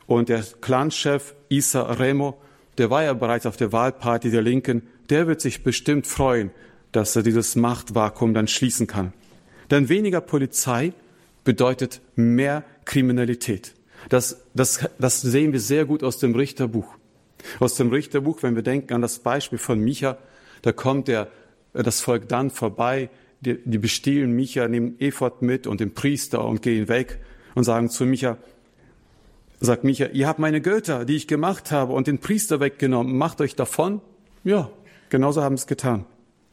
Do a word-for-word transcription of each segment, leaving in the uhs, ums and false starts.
Und der Clanchef Issa Remo, der war ja bereits auf der Wahlparty der Linken, der wird sich bestimmt freuen, dass er dieses Machtvakuum dann schließen kann. Denn weniger Polizei bedeutet mehr Kriminalität. Das, das, das sehen wir sehr gut aus dem Richterbuch. Aus dem Richterbuch, wenn wir denken an das Beispiel von Micha, da kommt der, das Volk dann vorbei, die, die bestehlen Micha, nehmen Ephod mit und den Priester und gehen weg und sagen zu Micha, sagt Micha, ihr habt meine Götter, die ich gemacht habe, und den Priester weggenommen, macht euch davon? Ja, genauso haben es getan.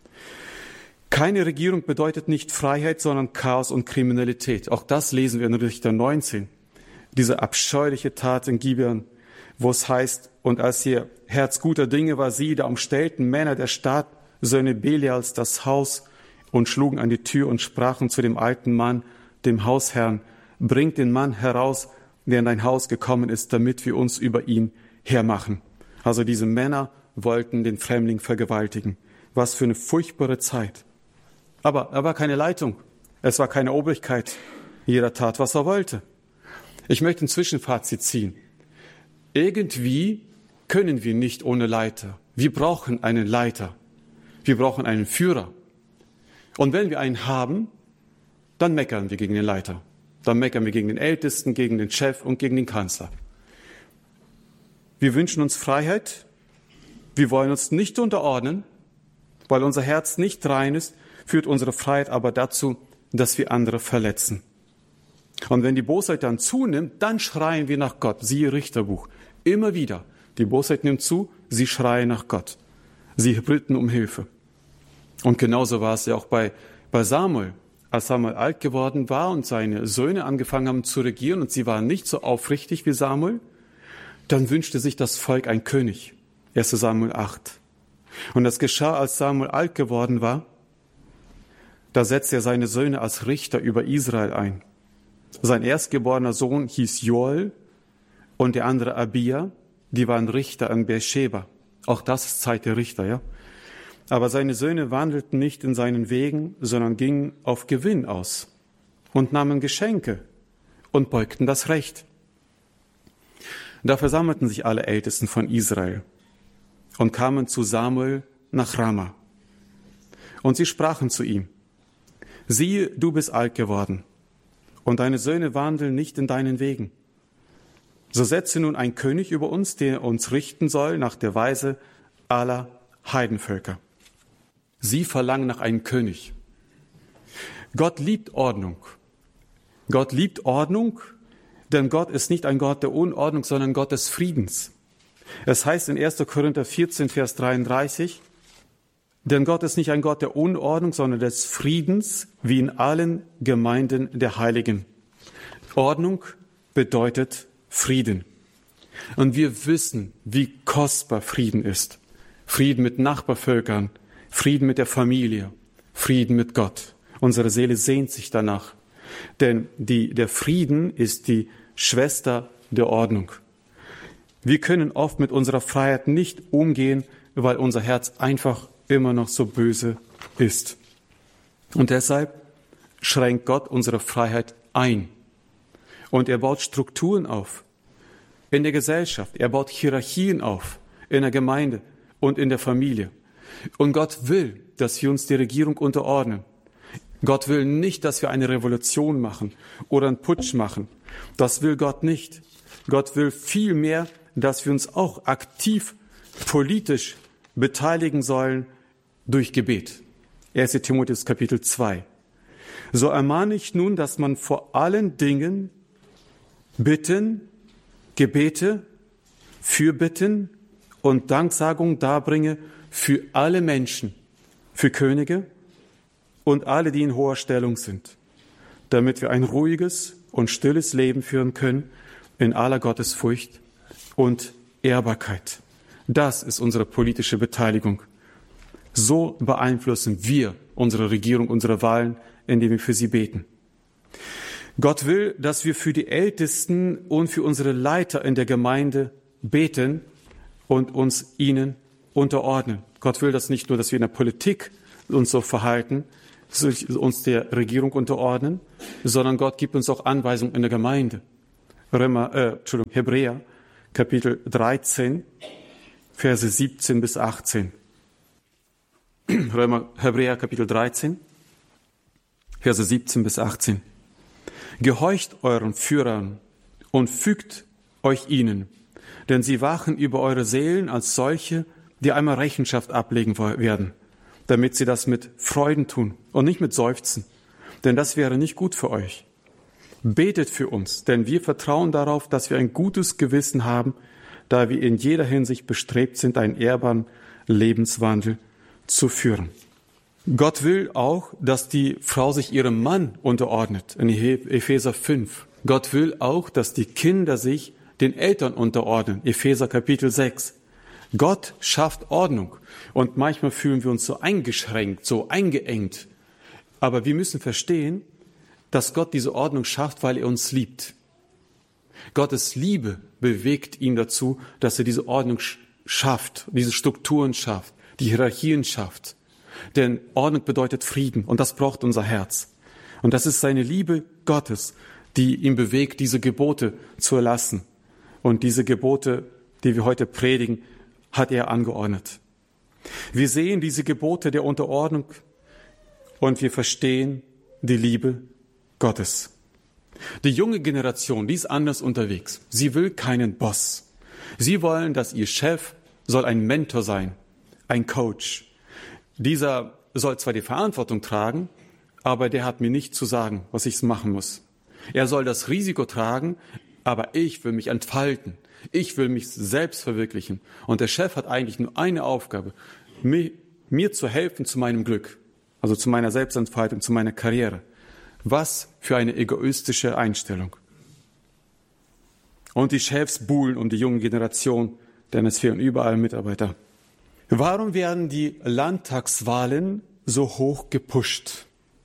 Keine Regierung bedeutet nicht Freiheit, sondern Chaos und Kriminalität. Auch das lesen wir in Richter neunzehn. Diese abscheuliche Tat in Gibeon, wo es heißt, und als ihr Herz guter Dinge war, sie, da umstellten Männer der Stadt, Söhne Belials, das Haus und schlugen an die Tür und sprachen zu dem alten Mann, dem Hausherrn, bringt den Mann heraus, der in dein Haus gekommen ist, damit wir uns über ihn hermachen. Also diese Männer wollten den Fremdling vergewaltigen. Was für eine furchtbare Zeit. Aber er war keine Leitung. Es war keine Obrigkeit. Jeder tat, was er wollte. Ich möchte ein Zwischenfazit ziehen. Irgendwie können wir nicht ohne Leiter. Wir brauchen einen Leiter. Wir brauchen einen Führer. Und wenn wir einen haben, dann meckern wir gegen den Leiter. Dann meckern wir gegen den Ältesten, gegen den Chef und gegen den Kanzler. Wir wünschen uns Freiheit. Wir wollen uns nicht unterordnen, weil unser Herz nicht rein ist, führt unsere Freiheit aber dazu, dass wir andere verletzen. Und wenn die Bosheit dann zunimmt, dann schreien wir nach Gott. Siehe Richterbuch. Immer wieder. Die Bosheit nimmt zu, sie schreien nach Gott. Sie bitten um Hilfe. Und genauso war es ja auch bei, bei Samuel. Als Samuel alt geworden war und seine Söhne angefangen haben zu regieren und sie waren nicht so aufrichtig wie Samuel, dann wünschte sich das Volk einen König. erster Samuel acht. Und das geschah, als Samuel alt geworden war. Da setzte er seine Söhne als Richter über Israel ein. Sein erstgeborener Sohn hieß Joel und der andere Abia. Die waren Richter an Beersheba. Auch das ist Zeit der Richter, ja. Aber seine Söhne wandelten nicht in seinen Wegen, sondern gingen auf Gewinn aus und nahmen Geschenke und beugten das Recht. Da versammelten sich alle Ältesten von Israel und kamen zu Samuel nach Rama. Und sie sprachen zu ihm, siehe, du bist alt geworden und deine Söhne wandeln nicht in deinen Wegen. So setze nun ein König über uns, der uns richten soll nach der Weise aller Heidenvölker. Sie verlangen nach einem König. Gott liebt Ordnung. Gott liebt Ordnung, denn Gott ist nicht ein Gott der Unordnung, sondern Gott des Friedens. Es heißt in erster Korinther vierzehn, Vers dreiunddreißig, denn Gott ist nicht ein Gott der Unordnung, sondern des Friedens, wie in allen Gemeinden der Heiligen. Ordnung bedeutet Frieden. Und wir wissen, wie kostbar Frieden ist. Frieden mit Nachbarvölkern, Frieden mit der Familie, Frieden mit Gott. Unsere Seele sehnt sich danach. Denn die, der Frieden ist die Schwester der Ordnung. Wir können oft mit unserer Freiheit nicht umgehen, weil unser Herz einfach immer noch so böse ist. Und deshalb schränkt Gott unsere Freiheit ein. Und er baut Strukturen auf in der Gesellschaft. Er baut Hierarchien auf in der Gemeinde und in der Familie. Und Gott will, dass wir uns der Regierung unterordnen. Gott will nicht, dass wir eine Revolution machen oder einen Putsch machen. Das will Gott nicht. Gott will vielmehr, dass wir uns auch aktiv politisch beteiligen sollen durch Gebet. erster Timotheus Kapitel zwei. So ermahne ich nun, dass man vor allen Dingen Bitten, Gebete, Fürbitten und Danksagung darbringe für alle Menschen, für Könige und alle, die in hoher Stellung sind, damit wir ein ruhiges und stilles Leben führen können in aller Gottesfurcht und Ehrbarkeit. Das ist unsere politische Beteiligung. So beeinflussen wir unsere Regierung, unsere Wahlen, indem wir für sie beten. Gott will, dass wir für die Ältesten und für unsere Leiter in der Gemeinde beten und uns ihnen unterordnen. Gott will das nicht nur, dass wir in der Politik uns so verhalten, uns der Regierung unterordnen, sondern Gott gibt uns auch Anweisungen in der Gemeinde. Römer, äh, Entschuldigung, Hebräer, Kapitel dreizehn, Verse siebzehn bis achtzehn. Römer, Hebräer, Kapitel dreizehn, Verse siebzehn bis achtzehn. Gehorcht euren Führern und fügt euch ihnen, denn sie wachen über eure Seelen als solche, die einmal Rechenschaft ablegen werden, damit sie das mit Freuden tun und nicht mit Seufzen, denn das wäre nicht gut für euch. Betet für uns, denn wir vertrauen darauf, dass wir ein gutes Gewissen haben, da wir in jeder Hinsicht bestrebt sind, einen ehrbaren Lebenswandel zu führen. Gott will auch, dass die Frau sich ihrem Mann unterordnet, in Epheser fünf. Gott will auch, dass die Kinder sich den Eltern unterordnen, Epheser Kapitel sechs. Gott schafft Ordnung und manchmal fühlen wir uns so eingeschränkt, so eingeengt. Aber wir müssen verstehen, dass Gott diese Ordnung schafft, weil er uns liebt. Gottes Liebe bewegt ihn dazu, dass er diese Ordnung schafft, diese Strukturen schafft, die Hierarchien schafft. Denn Ordnung bedeutet Frieden und das braucht unser Herz. Und das ist seine Liebe Gottes, die ihn bewegt, diese Gebote zu erlassen. Und diese Gebote, die wir heute predigen, hat er angeordnet. Wir sehen diese Gebote der Unterordnung und wir verstehen die Liebe Gottes. Die junge Generation, die ist anders unterwegs. Sie will keinen Boss. Sie wollen, dass ihr Chef soll ein Mentor sein, ein Coach. Dieser soll zwar die Verantwortung tragen, aber der hat mir nicht zu sagen, was ich machen muss. Er soll das Risiko tragen, aber ich will mich entfalten. Ich will mich selbst verwirklichen. Und der Chef hat eigentlich nur eine Aufgabe, mir, mir zu helfen zu meinem Glück, also zu meiner Selbstentfaltung, zu meiner Karriere. Was für eine egoistische Einstellung. Und die Chefs buhlen um die junge Generation, denn es fehlen überall Mitarbeiter. Warum werden die Landtagswahlen so hoch gepusht?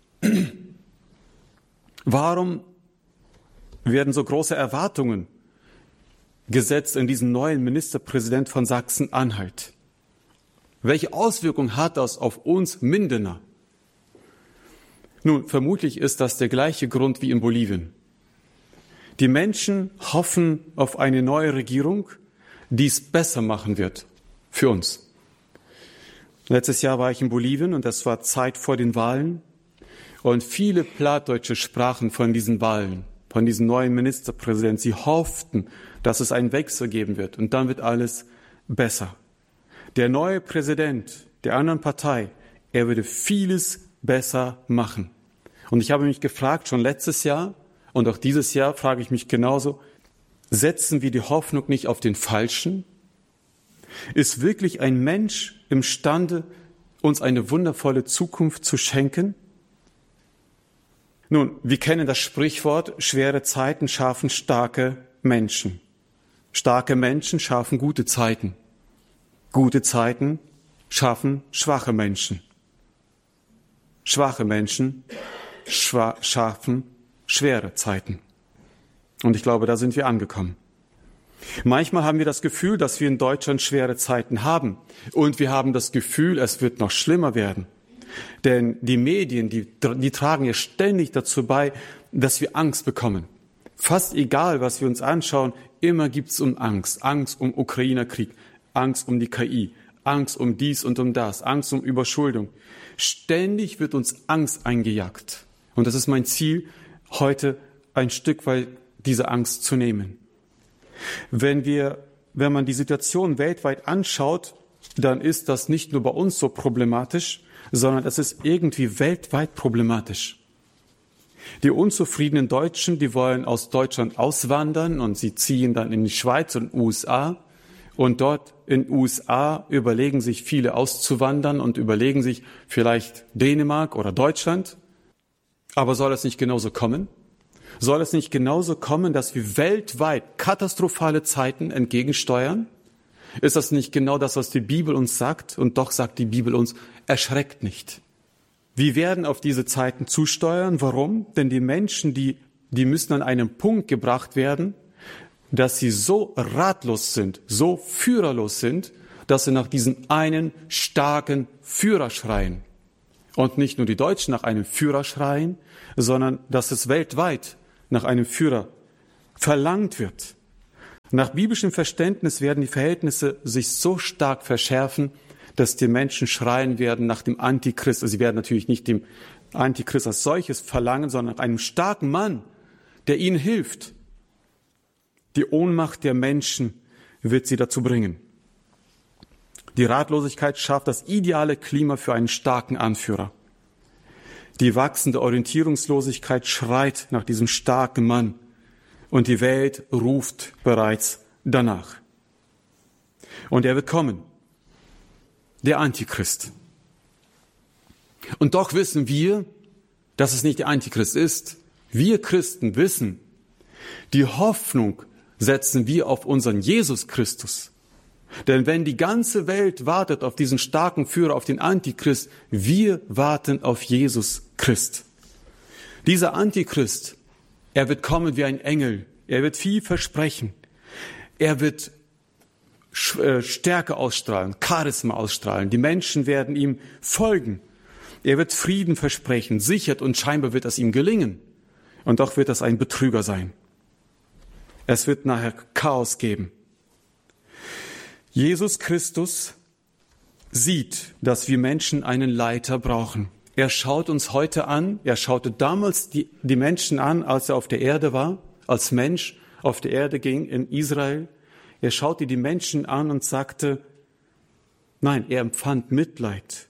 Warum werden so große Erwartungen gesetzt in diesen neuen Ministerpräsident von Sachsen-Anhalt? Welche Auswirkungen hat das auf uns Mindener? Nun, vermutlich ist das der gleiche Grund wie in Bolivien. Die Menschen hoffen auf eine neue Regierung, die es besser machen wird für uns. Letztes Jahr war ich in Bolivien und das war Zeit vor den Wahlen. Und viele Plattdeutsche sprachen von diesen Wahlen, von diesem neuen Ministerpräsidenten. Sie hofften, dass es einen Wechsel geben wird und dann wird alles besser. Der neue Präsident der anderen Partei, er würde vieles besser machen. Und ich habe mich gefragt, schon letztes Jahr und auch dieses Jahr frage ich mich genauso, setzen wir die Hoffnung nicht auf den Falschen? Ist wirklich ein Mensch imstande, uns eine wundervolle Zukunft zu schenken? Nun, wir kennen das Sprichwort, schwere Zeiten schaffen starke Menschen. Starke Menschen schaffen gute Zeiten. Gute Zeiten schaffen schwache Menschen. Schwache Menschen schwa- schaffen schwere Zeiten. Und ich glaube, da sind wir angekommen. Manchmal haben wir das Gefühl, dass wir in Deutschland schwere Zeiten haben. Und wir haben das Gefühl, es wird noch schlimmer werden. Denn die Medien, die, die tragen ja ständig dazu bei, dass wir Angst bekommen. Fast egal, was wir uns anschauen, immer gibt's um Angst. Angst um Ukraine-Krieg, Angst um die K I, Angst um dies und um das, Angst um Überschuldung. Ständig wird uns Angst eingejagt. Und das ist mein Ziel, heute ein Stück weit diese Angst zu nehmen. Wenn wir, wenn man die Situation weltweit anschaut, dann ist das nicht nur bei uns so problematisch, sondern es ist irgendwie weltweit problematisch. Die unzufriedenen Deutschen, die wollen aus Deutschland auswandern und sie ziehen dann in die Schweiz und U S A. Und dort in U S A überlegen sich viele auszuwandern und überlegen sich vielleicht Dänemark oder Deutschland. Aber soll es nicht genauso kommen? Soll es nicht genauso kommen, dass wir weltweit katastrophale Zeiten entgegensteuern? Ist das nicht genau das, was die Bibel uns sagt? Und doch sagt die Bibel uns, erschreckt nicht. Wir werden auf diese Zeiten zusteuern. Warum? Denn die Menschen, die, die müssen an einen Punkt gebracht werden, dass sie so ratlos sind, so führerlos sind, dass sie nach diesem einen starken Führer schreien. Und nicht nur die Deutschen nach einem Führer schreien, sondern dass es weltweit nach einem Führer verlangt wird. Nach biblischem Verständnis werden die Verhältnisse sich so stark verschärfen, dass die Menschen schreien werden nach dem Antichrist. Also sie werden natürlich nicht dem Antichrist als solches verlangen, sondern nach einem starken Mann, der ihnen hilft. Die Ohnmacht der Menschen wird sie dazu bringen. Die Ratlosigkeit schafft das ideale Klima für einen starken Anführer. Die wachsende Orientierungslosigkeit schreit nach diesem starken Mann und die Welt ruft bereits danach. Und er wird kommen, der Antichrist. Und doch wissen wir, dass es nicht der Antichrist ist. Wir Christen wissen, die Hoffnung setzen wir auf unseren Jesus Christus. Denn wenn die ganze Welt wartet auf diesen starken Führer, auf den Antichrist, wir warten auf Jesus Christ. Dieser Antichrist, er wird kommen wie ein Engel. Er wird viel versprechen. Er wird Stärke ausstrahlen, Charisma ausstrahlen. Die Menschen werden ihm folgen. Er wird Frieden versprechen, sichert und scheinbar wird es ihm gelingen. Und doch wird das ein Betrüger sein. Es wird nachher Chaos geben. Jesus Christus sieht, dass wir Menschen einen Leiter brauchen. Er schaut uns heute an. Er schaute damals die, die Menschen an, als er auf der Erde war, als Mensch auf der Erde ging in Israel. Er schaute die Menschen an und sagte, nein, er empfand Mitleid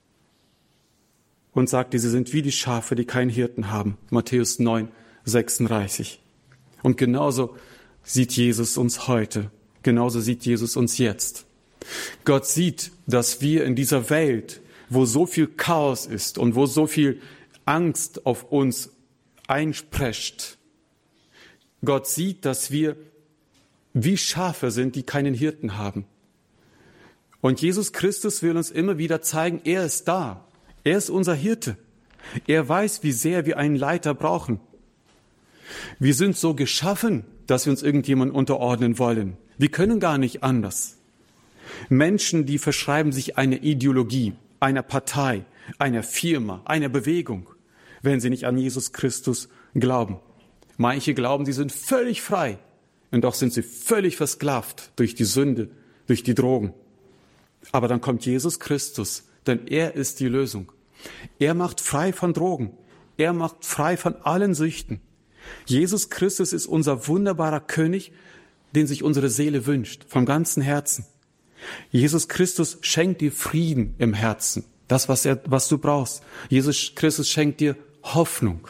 und sagte, sie sind wie die Schafe, die keinen Hirten haben. Matthäus neun, sechsunddreißig. Und genauso sieht Jesus uns heute. Genauso sieht Jesus uns jetzt. Gott sieht, dass wir in dieser Welt, wo so viel Chaos ist und wo so viel Angst auf uns einsprescht, Gott sieht, dass wir wie Schafe sind, die keinen Hirten haben. Und Jesus Christus will uns immer wieder zeigen, er ist da. Er ist unser Hirte. Er weiß, wie sehr wir einen Leiter brauchen. Wir sind so geschaffen, dass wir uns irgendjemandem unterordnen wollen. Wir können gar nicht anders. Menschen, die verschreiben sich eine Ideologie, einer Partei, einer Firma, einer Bewegung, wenn sie nicht an Jesus Christus glauben. Manche glauben, sie sind völlig frei. Und doch sind sie völlig versklavt durch die Sünde, durch die Drogen. Aber dann kommt Jesus Christus, denn er ist die Lösung. Er macht frei von Drogen. Er macht frei von allen Süchten. Jesus Christus ist unser wunderbarer König, den sich unsere Seele wünscht, vom ganzen Herzen. Jesus Christus schenkt dir Frieden im Herzen, das, was, er, was du brauchst. Jesus Christus schenkt dir Hoffnung.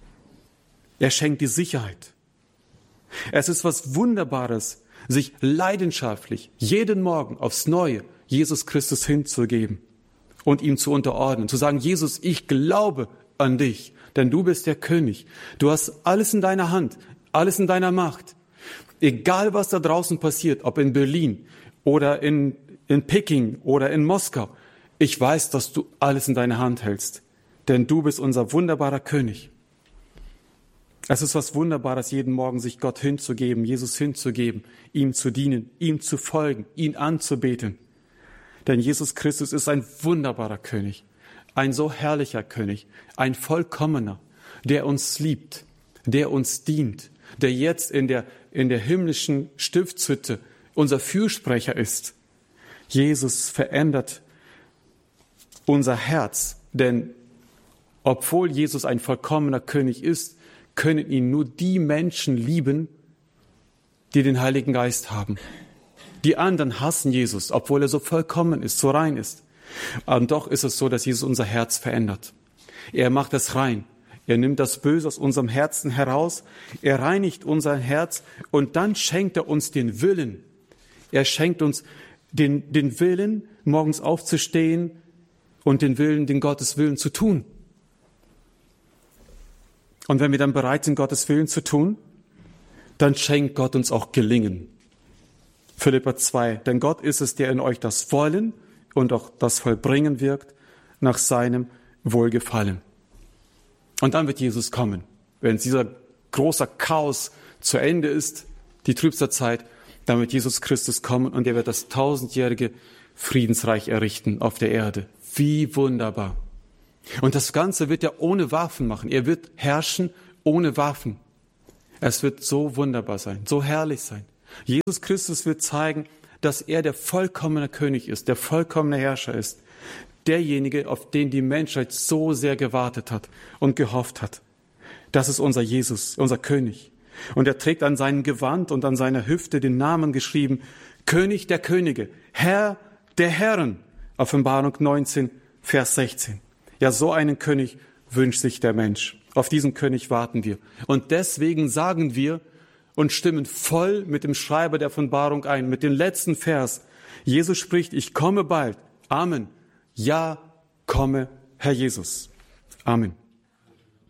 Er schenkt dir Sicherheit. Es ist was Wunderbares, sich leidenschaftlich jeden Morgen aufs Neue Jesus Christus hinzugeben und ihm zu unterordnen, zu sagen, Jesus, ich glaube an dich, denn du bist der König. Du hast alles in deiner Hand, alles in deiner Macht. Egal, was da draußen passiert, ob in Berlin oder in, in Peking oder in Moskau, ich weiß, dass du alles in deiner Hand hältst, denn du bist unser wunderbarer König. Es ist was Wunderbares, jeden Morgen sich Gott hinzugeben, Jesus hinzugeben, ihm zu dienen, ihm zu folgen, ihn anzubeten. Denn Jesus Christus ist ein wunderbarer König, ein so herrlicher König, ein vollkommener, der uns liebt, der uns dient, der jetzt in der, in der himmlischen Stiftshütte unser Fürsprecher ist. Jesus verändert unser Herz, denn obwohl Jesus ein vollkommener König ist, können ihn nur die Menschen lieben, die den Heiligen Geist haben. Die anderen hassen Jesus, obwohl er so vollkommen ist, so rein ist. Und doch ist es so, dass Jesus unser Herz verändert. Er macht es rein. Er nimmt das Böse aus unserem Herzen heraus. Er reinigt unser Herz und dann schenkt er uns den Willen. Er schenkt uns den, den Willen, morgens aufzustehen und den Willen, den Gottes Willen zu tun. Und wenn wir dann bereit sind, Gottes Willen zu tun, dann schenkt Gott uns auch Gelingen. Philipper zwei, denn Gott ist es, der in euch das Wollen und auch das Vollbringen wirkt nach seinem Wohlgefallen. Und dann wird Jesus kommen. Wenn dieser große Chaos zu Ende ist, die Trübsalzeit, dann wird Jesus Christus kommen und er wird das tausendjährige Friedensreich errichten auf der Erde. Wie wunderbar. Und das Ganze wird er ohne Waffen machen. Er wird herrschen ohne Waffen. Es wird so wunderbar sein, so herrlich sein. Jesus Christus wird zeigen, dass er der vollkommene König ist, der vollkommene Herrscher ist. Derjenige, auf den die Menschheit so sehr gewartet hat und gehofft hat. Das ist unser Jesus, unser König. Und er trägt an seinem Gewand und an seiner Hüfte den Namen geschrieben, König der Könige, Herr der Herren. Offenbarung neunzehn, Vers sechzehn. Ja, so einen König wünscht sich der Mensch. Auf diesen König warten wir. Und deswegen sagen wir und stimmen voll mit dem Schreiber der Offenbarung ein, mit dem letzten Vers. Jesus spricht, ich komme bald. Amen. Ja, komme, Herr Jesus. Amen.